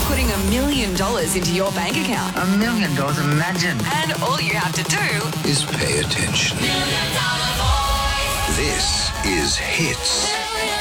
putting $1 million into your bank account. $1 million, imagine. And all you have to do is pay attention. This is Hits.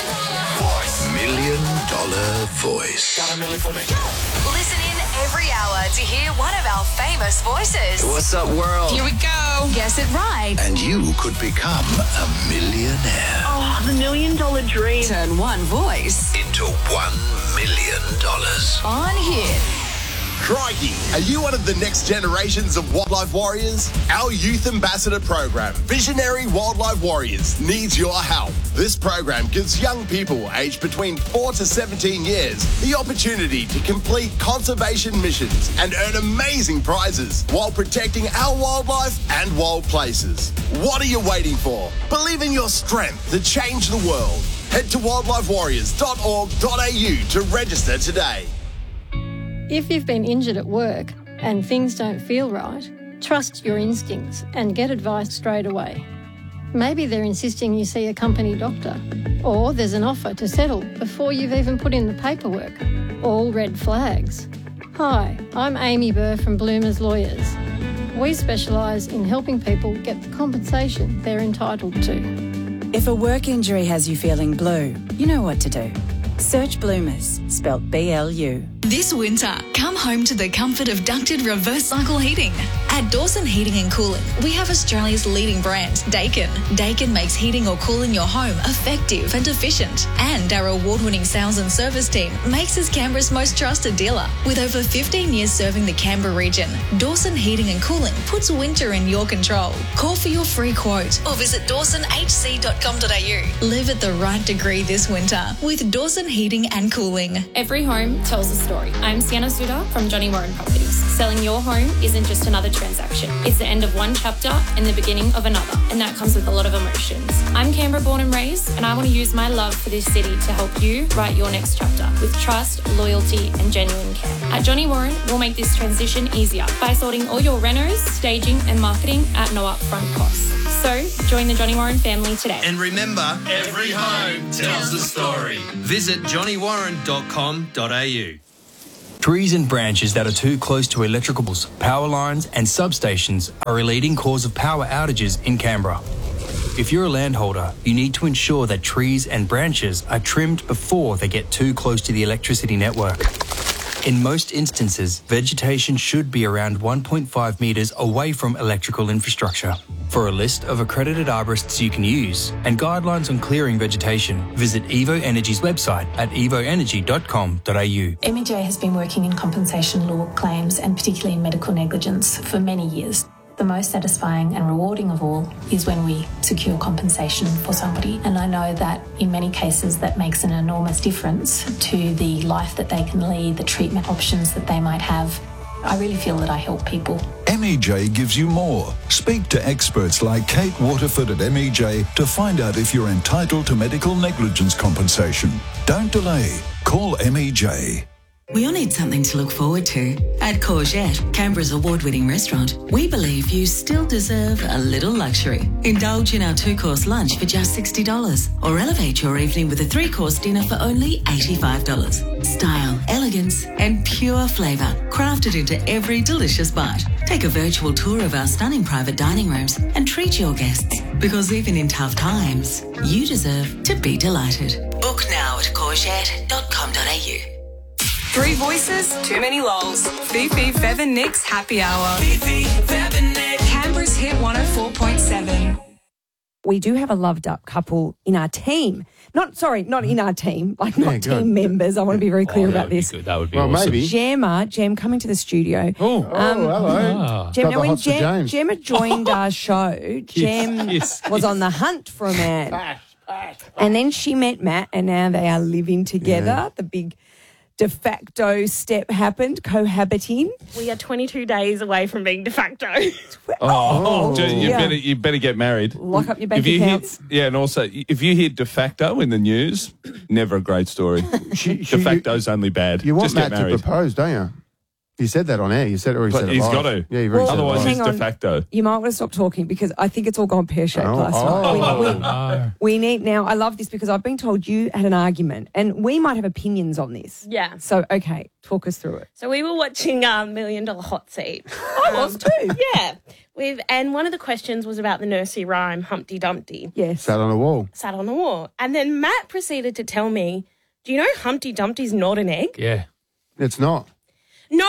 $1 million voice. listen in every hour to hear one of our famous voices. What's up, world? Here we go. Guess it right. And you could become a millionaire. Oh, the $1 million dream. Turn one voice into $1 million. on Hit. Crikey, are you one of the next generations of wildlife warriors? Our youth ambassador program, Visionary Wildlife Warriors, needs your help. This program gives young people aged between 4 to 17 years the opportunity to complete conservation missions and earn amazing prizes while protecting our wildlife and wild places. What are you waiting for? Believe in your strength to change the world. Head to wildlifewarriors.org.au to register today. If you've been injured at work and things don't feel right, trust your instincts and get advice straight away. Maybe they're insisting you see a company doctor, or there's an offer to settle before you've even put in the paperwork. All red flags. Hi, I'm Amy Burr from Bloomers Lawyers. We specialise in helping people get the compensation they're entitled to. If a work injury has you feeling blue, you know what to do. Search Bloomers, spelt B-L-U. This winter, come home to the comfort of ducted reverse cycle heating. At Dawson Heating and Cooling, we have Australia's leading brand, Daikin. Daikin makes heating or cooling your home effective and efficient. And our award-winning sales and service team makes us Canberra's most trusted dealer. With over 15 years serving the Canberra region, Dawson Heating and Cooling puts winter in your control. Call for your free quote or visit dawsonhc.com.au. Live at the right degree this winter with Dawson Heating and Cooling. Every home tells a story. I'm Sienna Suda from Johnny Warren Properties. Selling your home isn't just another transaction. It's the end of one chapter and the beginning of another, and that comes with a lot of emotions. I'm Canberra born and raised, and I want to use my love for this city to help you write your next chapter with trust, loyalty, and genuine care. At Johnny Warren, we'll make this transition easier by sorting all your renos, staging, and marketing at no upfront costs. So, join the Johnny Warren family today. And remember, every home tells a story. Visit johnnywarren.com.au. Trees and branches that are too close to electrical poles, power lines and substations are a leading cause of power outages in Canberra. If you're a landholder, you need to ensure that trees and branches are trimmed before they get too close to the electricity network. In most instances, vegetation should be around 1.5 metres away from electrical infrastructure. For a list of accredited arborists you can use and guidelines on clearing vegetation, visit Evo Energy's website at evoenergy.com.au. MEJ has been working in compensation law claims and particularly in medical negligence for many years. The most satisfying and rewarding of all is when we secure compensation for somebody. And I know that in many cases that makes an enormous difference to the life that they can lead, the treatment options that they might have. I really feel that I help people. MEJ gives you more. Speak to experts like Kate Waterford at MEJ to find out if you're entitled to medical negligence compensation. Don't delay. Call MEJ. We all need something to look forward to. At Courgette, Canberra's award-winning restaurant, we believe you still deserve a little luxury. Indulge in our 2-course lunch for just $60 or elevate your evening with a 3-course dinner for only $85. Style, elegance and pure flavour crafted into every delicious bite. Take a virtual tour of our stunning private dining rooms and treat your guests, because even in tough times, you deserve to be delighted. Book now at courgette.com.au. 3 voices, too many lols. Fifi, Fev and Nick's Happy Hour. Fifi, Fev and Nick. Canberra's Hit 104.7. We do have a loved up couple in our team. Not in our team, not team members. I want to be very clear about this. That would be awesome. Maybe. Jem coming to the studio. Hello. Jem, now when Gemma joined our show, Jem was on the hunt for a man. And then she met Matt, and now they are living together. Yeah. The big de facto step happened, cohabiting. We are 22 days away from being de facto. You better get married. Lock up your bank accounts. And also, if you hear de facto in the news, never a great story. De facto's only bad. You want Just Matt get married. to propose, don't you? You said that on air. You said it, or you But said it he's live. got to. Yeah, you've already said it Otherwise, live. he's Hang de on. facto. You might want to stop talking because I think it's all gone pear-shaped last night. We need now, I love this because I've been told you had an argument and we might have opinions on this. Yeah. So, okay, talk us through it. So we were watching $1 Million Hot Seat. I was too. Yeah. And one of the questions was about the nursery rhyme Humpty Dumpty. Yes. Sat on a wall. Sat on the wall. And then Matt proceeded to tell me, do you know Humpty Dumpty's not an egg? Yeah. It's not. No.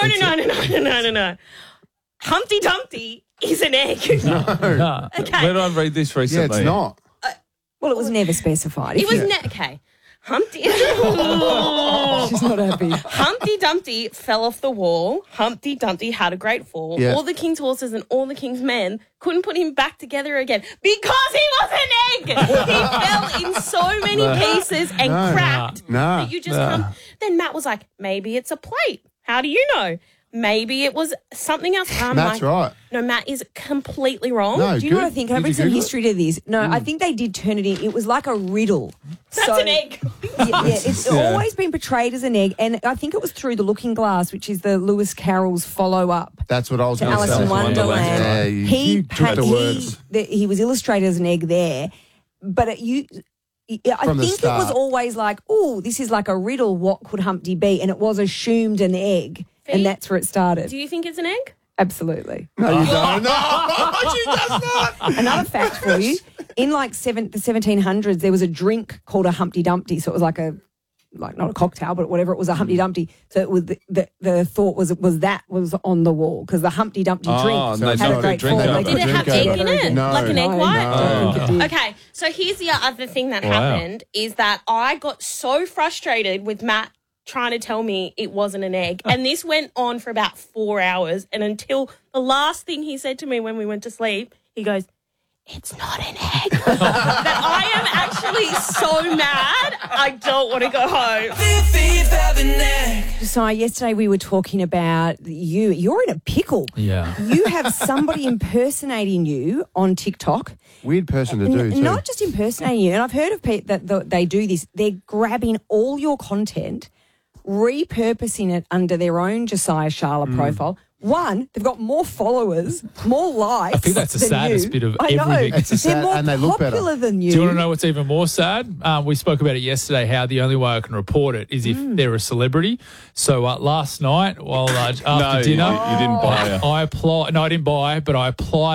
Humpty Dumpty is an egg. No. Okay. Where did I read this recently? Yeah, it's not. Well, it was never specified. It was okay. Humpty. She's not happy. Humpty Dumpty fell off the wall. Humpty Dumpty had a great fall. Yeah. All the king's horses and all the king's men couldn't put him back together again because he was an egg. He fell in so many pieces and cracked. No. That you just can't. Then Matt was like, maybe it's a plate. How do you know? Maybe it was something else. I'm Matt's like, right. No, Matt is completely wrong. No, Do you know what I think? Can I bring some Google it? history to this? No, I think they did turn it in. It was like a riddle. That's an egg. Yeah, it's always been portrayed as an egg. And I think it was through The Looking Glass, which is the Lewis Carroll's follow-up That's what I was to going to Alice say. in Wonderland. Yeah, you took the words. He was illustrated as an egg there. But I From the think it was start. always like, oh, this is like a riddle. What could Humpty be? And it was assumed an egg. And that's where it started. Do you think it's an egg? Absolutely. No, you don't. No, she does not. Another fact for you: in like the 1700s, there was a drink called a Humpty Dumpty. So it was like not a cocktail, but whatever. It was a Humpty Dumpty. So it was the thought was that was on the wall because the Humpty Dumpty drink and they had a took great the drink fall. over. Did it have egg in it? No. Like an egg white? I don't think it did. Okay, so here's the other thing that Wow. happened is that I got so frustrated with Matt trying to tell me it wasn't an egg. And this went on for about 4 hours. And until the last thing he said to me when we went to sleep, he goes, it's not an egg. That I am actually so mad, I don't want to go home. So yesterday we were talking about you. You're in a pickle. Yeah. You have somebody impersonating you on TikTok. Weird person to do, too. Not just impersonating you. And I've heard of people that they do this. They're grabbing all your content, repurposing it under their own Josiah Sharla profile. One, they've got more followers, more likes. I think that's the than saddest you. bit of I know. everything. It's a They're sad, more and they look better. popular than you. Do you want to know what's even more sad? We spoke about it yesterday, how the only way I can report it is if they're a celebrity. So last night, while after dinner, you didn't buy it. I applied. No, I didn't buy, but I applied.